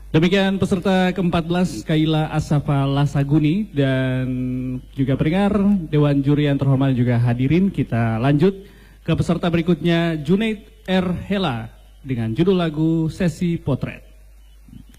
Demikian peserta ke-14 Kaila Asafa Lasaguni dan juga pendengar Dewan Juri yang terhormat juga hadirin. Kita lanjut ke peserta berikutnya, Junaid R. Hela dengan judul lagu Sesi Potret.